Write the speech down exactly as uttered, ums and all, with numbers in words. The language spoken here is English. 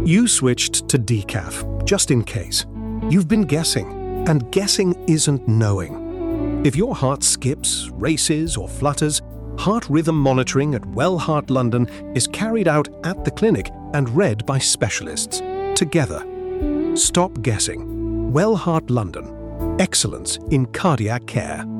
You switched to decaf, just in case. You've been guessing, and guessing isn't knowing. If your heart skips, races, or flutters, heart rhythm monitoring at Well Heart London is carried out at the clinic and read by specialists, together. Stop guessing. Well Heart London. Excellence in cardiac care.